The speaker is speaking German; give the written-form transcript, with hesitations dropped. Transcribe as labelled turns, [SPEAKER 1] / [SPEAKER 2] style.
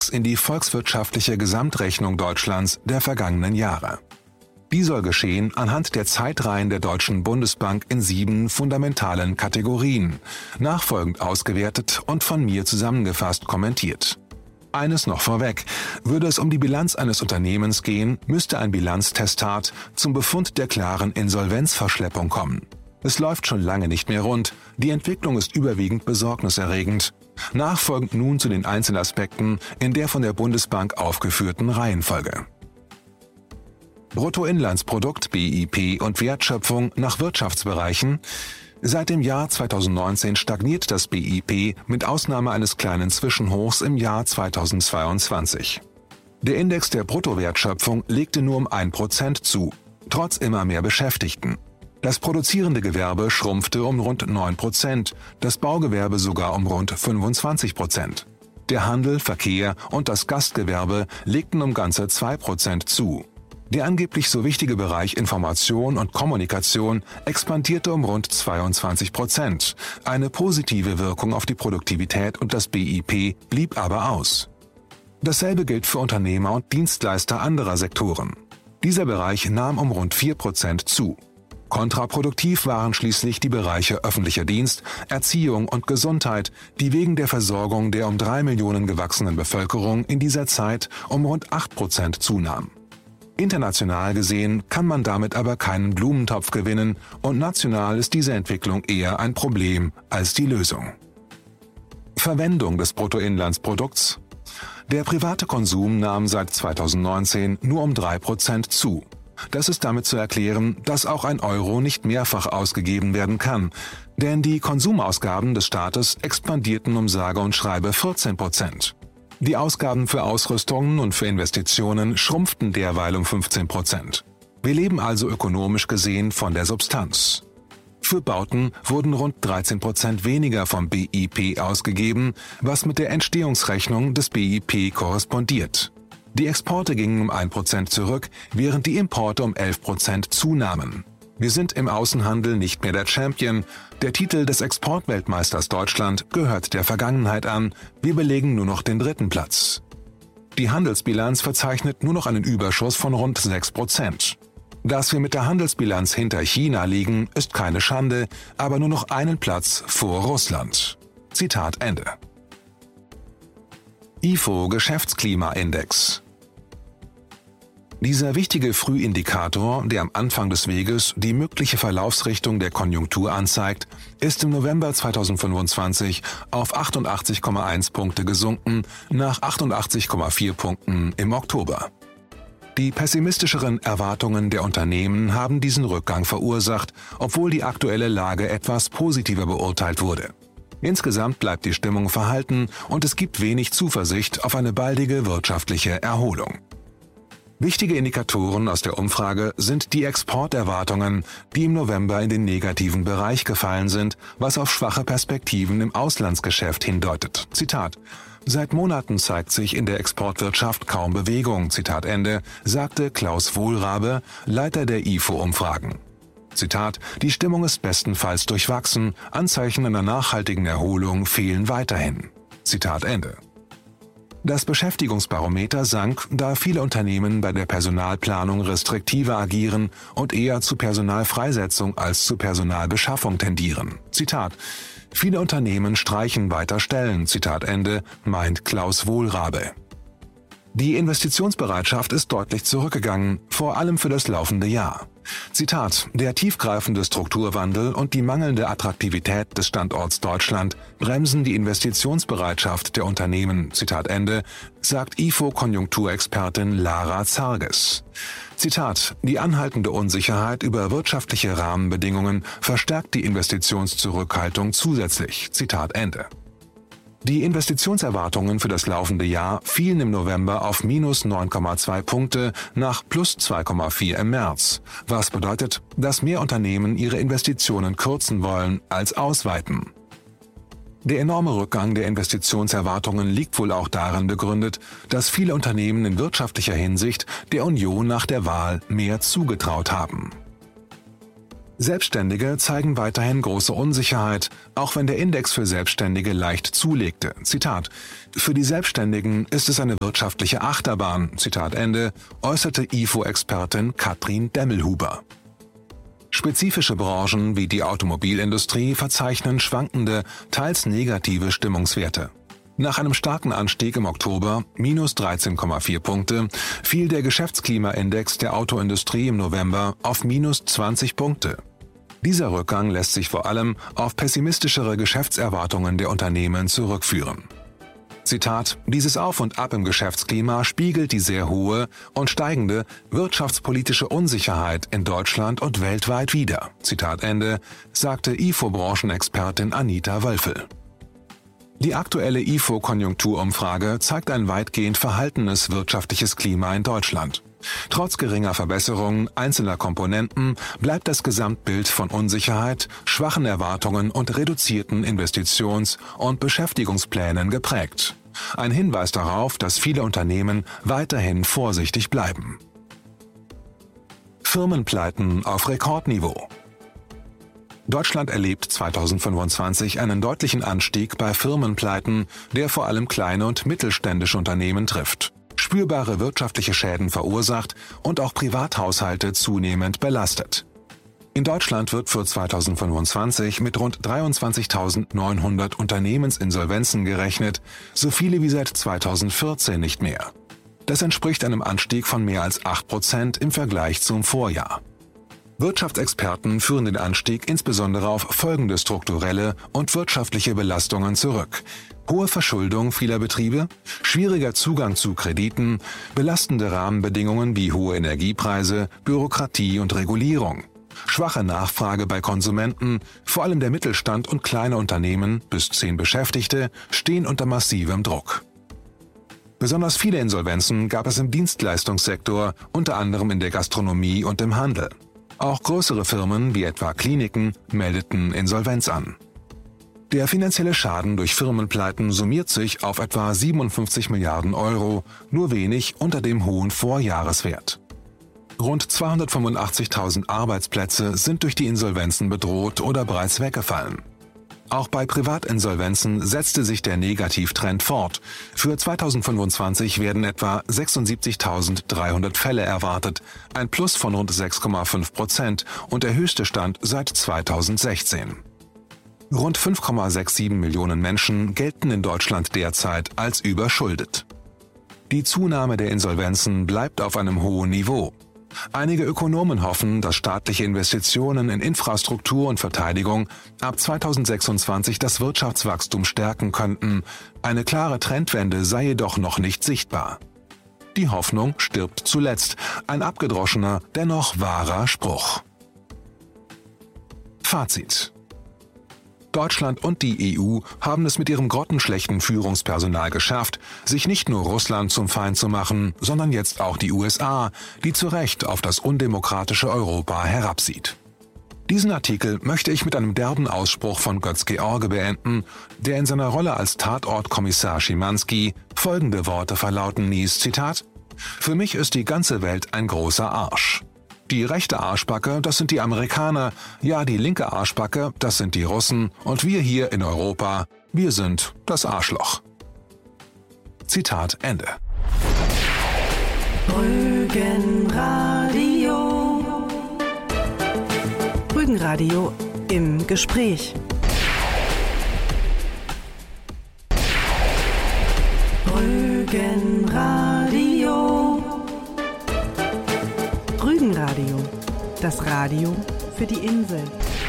[SPEAKER 1] in die volkswirtschaftliche Gesamtrechnung Deutschlands der vergangenen Jahre. Die soll geschehen anhand der Zeitreihen der Deutschen Bundesbank in 7 fundamentalen Kategorien, nachfolgend ausgewertet und von mir zusammengefasst kommentiert. Eines noch vorweg: Würde es um die Bilanz eines Unternehmens gehen, müsste ein Bilanztestat zum Befund der klaren Insolvenzverschleppung kommen. Es läuft schon lange nicht mehr rund, die Entwicklung ist überwiegend besorgniserregend. Nachfolgend nun zu den Einzelaspekten in der von der Bundesbank aufgeführten Reihenfolge. Bruttoinlandsprodukt (BIP) und Wertschöpfung nach Wirtschaftsbereichen. Seit dem Jahr 2019 stagniert das BIP mit Ausnahme eines kleinen Zwischenhochs im Jahr 2022. Der Index der Bruttowertschöpfung legte nur um 1% zu, trotz immer mehr Beschäftigten. Das produzierende Gewerbe schrumpfte um rund 9%, das Baugewerbe sogar um rund 25%. Der Handel, Verkehr und das Gastgewerbe legten um ganze 2% zu. Der angeblich so wichtige Bereich Information und Kommunikation expandierte um rund 22%. Eine positive Wirkung auf die Produktivität und das BIP blieb aber aus. Dasselbe gilt für Unternehmer und Dienstleister anderer Sektoren. Dieser Bereich nahm um rund 4% zu. Kontraproduktiv waren schließlich die Bereiche öffentlicher Dienst, Erziehung und Gesundheit, die wegen der Versorgung der um 3 Millionen gewachsenen Bevölkerung in dieser Zeit um rund 8% zunahm. International gesehen kann man damit aber keinen Blumentopf gewinnen und national ist diese Entwicklung eher ein Problem als die Lösung. Verwendung des Bruttoinlandsprodukts. Der private Konsum nahm seit 2019 nur um 3% zu. Das ist damit zu erklären, dass auch ein Euro nicht mehrfach ausgegeben werden kann, denn die Konsumausgaben des Staates expandierten um sage und schreibe 14%. Die Ausgaben für Ausrüstungen und für Investitionen schrumpften derweil um 15%. Wir leben also ökonomisch gesehen von der Substanz. Für Bauten wurden rund 13% weniger vom BIP ausgegeben, was mit der Entstehungsrechnung des BIP korrespondiert. Die Exporte gingen um 1% zurück, während die Importe um 11% zunahmen. Wir sind im Außenhandel nicht mehr der Champion. Der Titel des Exportweltmeisters Deutschland gehört der Vergangenheit an. Wir belegen nur noch den 3. Platz. Die Handelsbilanz verzeichnet nur noch einen Überschuss von rund 6%. Dass wir mit der Handelsbilanz hinter China liegen, ist keine Schande, aber nur noch einen Platz vor Russland. Zitat Ende. IFO Geschäftsklimaindex. Dieser wichtige Frühindikator, der am Anfang des Weges die mögliche Verlaufsrichtung der Konjunktur anzeigt, ist im November 2025 auf 88,1 Punkte gesunken, nach 88,4 Punkten im Oktober. Die pessimistischeren Erwartungen der Unternehmen haben diesen Rückgang verursacht, obwohl die aktuelle Lage etwas positiver beurteilt wurde. Insgesamt bleibt die Stimmung verhalten und es gibt wenig Zuversicht auf eine baldige wirtschaftliche Erholung. Wichtige Indikatoren aus der Umfrage sind die Exporterwartungen, die im November in den negativen Bereich gefallen sind, was auf schwache Perspektiven im Auslandsgeschäft hindeutet. Zitat: Seit Monaten zeigt sich in der Exportwirtschaft kaum Bewegung, Zitat Ende, sagte Klaus Wohlrabe, Leiter der IFO-Umfragen. Zitat: Die Stimmung ist bestenfalls durchwachsen, Anzeichen einer nachhaltigen Erholung fehlen weiterhin. Zitat Ende. Das Beschäftigungsbarometer sank, da viele Unternehmen bei der Personalplanung restriktiver agieren und eher zu Personalfreisetzung als zu Personalbeschaffung tendieren. Zitat: Viele Unternehmen streichen weiter Stellen, Zitat Ende, meint Klaus Wohlrabe. Die Investitionsbereitschaft ist deutlich zurückgegangen, vor allem für das laufende Jahr. Zitat: Der tiefgreifende Strukturwandel und die mangelnde Attraktivität des Standorts Deutschland bremsen die Investitionsbereitschaft der Unternehmen, Zitat Ende, sagt IFO-Konjunkturexpertin Lara Zarges. Zitat: Die anhaltende Unsicherheit über wirtschaftliche Rahmenbedingungen verstärkt die Investitionszurückhaltung zusätzlich, Zitat Ende. Die Investitionserwartungen für das laufende Jahr fielen im November auf minus 9,2 Punkte nach plus 2,4 im März, was bedeutet, dass mehr Unternehmen ihre Investitionen kürzen wollen als ausweiten. Der enorme Rückgang der Investitionserwartungen liegt wohl auch darin begründet, dass viele Unternehmen in wirtschaftlicher Hinsicht der Union nach der Wahl mehr zugetraut haben. Selbstständige zeigen weiterhin große Unsicherheit, auch wenn der Index für Selbstständige leicht zulegte. Zitat: Für die Selbstständigen ist es eine wirtschaftliche Achterbahn, Zitat Ende, äußerte IFO-Expertin Katrin Demmelhuber. Spezifische Branchen wie die Automobilindustrie verzeichnen schwankende, teils negative Stimmungswerte. Nach einem starken Anstieg im Oktober, minus 13,4 Punkte, fiel der Geschäftsklimaindex der Autoindustrie im November auf minus 20 Punkte. Dieser Rückgang lässt sich vor allem auf pessimistischere Geschäftserwartungen der Unternehmen zurückführen. Zitat: Dieses Auf und Ab im Geschäftsklima spiegelt die sehr hohe und steigende wirtschaftspolitische Unsicherheit in Deutschland und weltweit wider. Zitat Ende, sagte IFO-Branchenexpertin Anita Wölfel. Die aktuelle IFO-Konjunkturumfrage zeigt ein weitgehend verhaltenes wirtschaftliches Klima in Deutschland. Trotz geringer Verbesserungen einzelner Komponenten bleibt das Gesamtbild von Unsicherheit, schwachen Erwartungen und reduzierten Investitions- und Beschäftigungsplänen geprägt. Ein Hinweis darauf, dass viele Unternehmen weiterhin vorsichtig bleiben. Firmenpleiten auf Rekordniveau. Deutschland erlebt 2025 einen deutlichen Anstieg bei Firmenpleiten, der vor allem kleine und mittelständische Unternehmen trifft, spürbare wirtschaftliche Schäden verursacht und auch Privathaushalte zunehmend belastet. In Deutschland wird für 2025 mit rund 23.900 Unternehmensinsolvenzen gerechnet, so viele wie seit 2014 nicht mehr. Das entspricht einem Anstieg von mehr als 8% im Vergleich zum Vorjahr. Wirtschaftsexperten führen den Anstieg insbesondere auf folgende strukturelle und wirtschaftliche Belastungen zurück: hohe Verschuldung vieler Betriebe, schwieriger Zugang zu Krediten, belastende Rahmenbedingungen wie hohe Energiepreise, Bürokratie und Regulierung, schwache Nachfrage bei Konsumenten, vor allem der Mittelstand und kleine Unternehmen bis 10 Beschäftigte stehen unter massivem Druck. Besonders viele Insolvenzen gab es im Dienstleistungssektor, unter anderem in der Gastronomie und im Handel. Auch größere Firmen wie etwa Kliniken meldeten Insolvenz an. Der finanzielle Schaden durch Firmenpleiten summiert sich auf etwa 57 Milliarden Euro, nur wenig unter dem hohen Vorjahreswert. Rund 285.000 Arbeitsplätze sind durch die Insolvenzen bedroht oder bereits weggefallen. Auch bei Privatinsolvenzen setzte sich der Negativtrend fort. Für 2025 werden etwa 76.300 Fälle erwartet, ein Plus von rund 6,5% und der höchste Stand seit 2016. Rund 5,67 Millionen Menschen gelten in Deutschland derzeit als überschuldet. Die Zunahme der Insolvenzen bleibt auf einem hohen Niveau. Einige Ökonomen hoffen, dass staatliche Investitionen in Infrastruktur und Verteidigung ab 2026 das Wirtschaftswachstum stärken könnten. Eine klare Trendwende sei jedoch noch nicht sichtbar. Die Hoffnung stirbt zuletzt. Ein abgedroschener, dennoch wahrer Spruch. Fazit: Deutschland und die EU haben es mit ihrem grottenschlechten Führungspersonal geschafft, sich nicht nur Russland zum Feind zu machen, sondern jetzt auch die USA, die zu Recht auf das undemokratische Europa herabsieht. Diesen Artikel möchte ich mit einem derben Ausspruch von Götz-George beenden, der in seiner Rolle als Tatortkommissar Schimanski folgende Worte verlauten ließ, Zitat: Für mich ist die ganze Welt ein großer Arsch. Die rechte Arschbacke, das sind die Amerikaner, ja, die linke Arschbacke, das sind die Russen, und wir hier in Europa, wir sind das Arschloch. Zitat Ende.
[SPEAKER 2] Rügenradio. Rügenradio im Gespräch. Rügenradio. Rügenradio, das Radio für die Insel.